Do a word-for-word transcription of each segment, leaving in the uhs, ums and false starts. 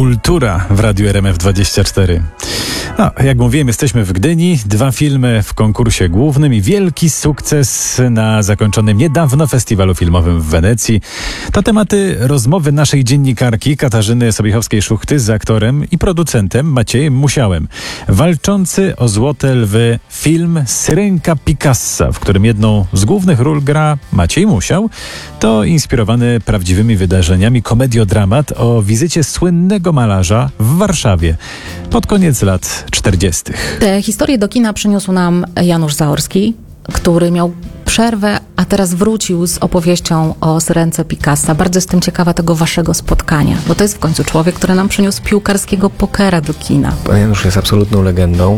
Kultura w Radiu R M F dwadzieścia cztery. No, jak mówiłem, jesteśmy w Gdyni. Dwa filmy w konkursie głównym i wielki sukces na zakończonym niedawno festiwalu filmowym w Wenecji. To tematy rozmowy naszej dziennikarki Katarzyny Sobiechowskiej-Szuchty z aktorem i producentem Maciejem Musiałem. Walczący o złote lwy film Syrenka Picassa, w którym jedną z głównych ról gra Maciej Musiał. To inspirowany prawdziwymi wydarzeniami komediodramat o wizycie słynnego malarza w Warszawie pod koniec lat czterdziestych. Tę historię do kina przyniósł nam Janusz Zaorski, który miał przerwę, a teraz wrócił z opowieścią o Syrence Picassa. Bardzo jestem ciekawa tego waszego spotkania, bo to jest w końcu człowiek, który nam przyniósł piłkarskiego pokera do kina. Pan Janusz jest absolutną legendą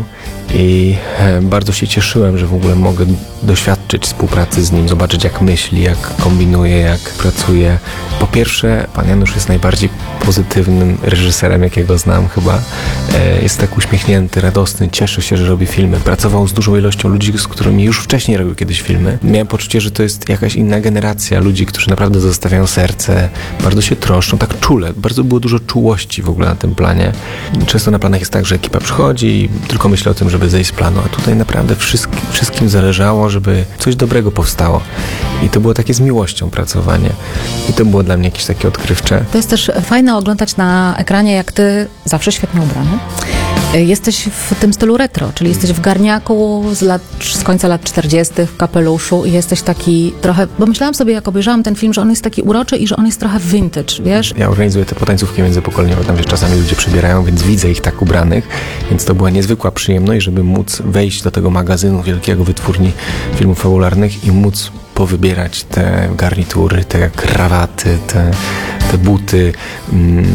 i bardzo się cieszyłem, że w ogóle mogę doświadczyć współpracy z nim, zobaczyć jak myśli, jak kombinuje, jak pracuje. Po pierwsze, pan Janusz jest najbardziej pozytywnym reżyserem, jakiego znam chyba. Jest tak uśmiechnięty, radosny, cieszy się, że robi filmy. Pracował z dużą ilością ludzi, z którymi już wcześniej robił kiedyś filmy. Miałem poczucie, że to jest jakaś inna generacja ludzi, którzy naprawdę zostawiają serce, bardzo się troszczą, tak czule. Bardzo było dużo czułości w ogóle na tym planie. Często na planach jest tak, że ekipa przychodzi i tylko myśli o tym, żeby zejść z planu, a tutaj naprawdę wszystkim, wszystkim zależało, żeby coś dobrego powstało. I to było takie z miłością pracowanie. I to było dla mnie jakieś takie odkrywcze. To jest też fajne oglądać na ekranie, jak ty, zawsze świetnie ubrany, jesteś w tym stylu retro, czyli jesteś w garniaku z, lat, z końca lat czterdziestych, w kapeluszu i jesteś taki trochę, bo myślałam sobie, jak obejrzałam ten film, że on jest taki uroczy i że on jest trochę vintage, wiesz? Ja organizuję te potańcówki międzypokoleniowe, tam się czasami ludzie przybierają, więc widzę ich tak ubranych, więc to była niezwykła przyjemność, żeby móc wejść do tego magazynu wielkiego wytwórni filmów fabularnych i móc powybierać te garnitury, te krawaty, te, te buty. Mm,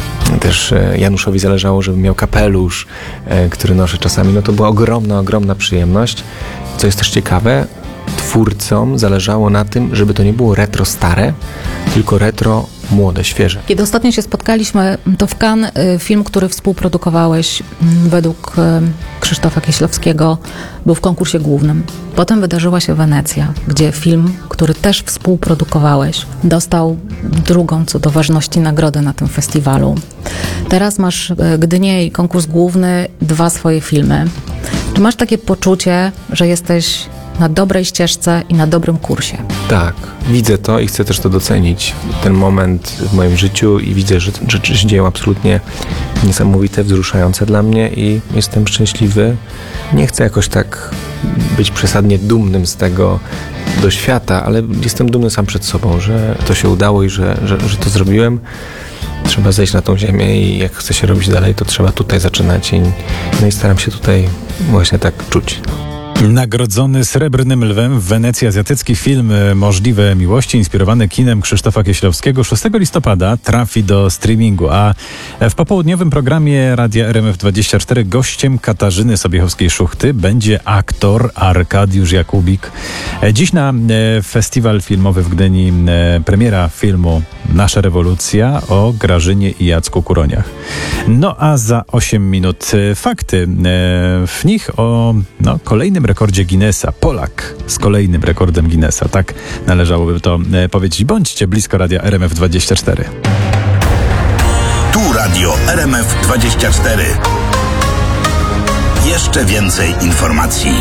też Januszowi zależało, żebym miał kapelusz, e, który noszę czasami. No to była ogromna, ogromna przyjemność. Co jest też ciekawe, twórcom zależało na tym, żeby to nie było retro stare, tylko retro młode, świeże. Kiedy ostatnio się spotkaliśmy, to w Cannes film, który współprodukowałeś według Krzysztofa Kieślowskiego, był w konkursie głównym. Potem wydarzyła się Wenecja, gdzie film, który też współprodukowałeś, dostał drugą co do ważności nagrodę na tym festiwalu. Teraz masz Gdynię i konkurs główny, dwa swoje filmy. Czy masz takie poczucie, że jesteś na dobrej ścieżce i na dobrym kursie? Tak, widzę to i chcę też to docenić. Ten moment w moim życiu i widzę, że rzeczy się dzieją absolutnie niesamowite, wzruszające dla mnie i jestem szczęśliwy. Nie chcę jakoś tak być przesadnie dumnym z tego do świata, ale jestem dumny sam przed sobą, że to się udało i że, że, że to zrobiłem. Trzeba zejść na tą ziemię i jak chce się robić dalej, to trzeba tutaj zaczynać i, no i staram się tutaj właśnie tak czuć. Nagrodzony Srebrnym Lwem w Wenecji azjatycki film Możliwe Miłości, inspirowany kinem Krzysztofa Kieślowskiego, szóstego listopada trafi do streamingu, a w popołudniowym programie Radia R M F dwadzieścia cztery gościem Katarzyny Sobiechowskiej-Szuchty będzie aktor Arkadiusz Jakubik. Dziś na festiwal filmowy w Gdyni premiera filmu Nasza rewolucja o Grażynie i Jacku Kuroniach. No a za osiem minut fakty. W nich o no, kolejnym rekordzie Guinnessa. Polak z kolejnym rekordem Guinnessa. Tak należałoby to powiedzieć. Bądźcie blisko Radia R M F dwadzieścia cztery. Tu Radio R M F dwadzieścia cztery. Jeszcze więcej informacji.